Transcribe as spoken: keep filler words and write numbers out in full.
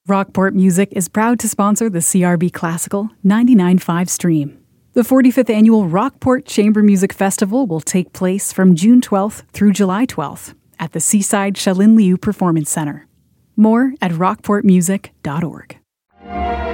Rockport Music is proud to sponsor the C R B Classical ninety-nine point five stream. The forty-fifth Annual Rockport Chamber Music Festival will take place from June twelfth through July twelfth at the Seaside Shalin Liu Performance Center. More at rockport music dot org.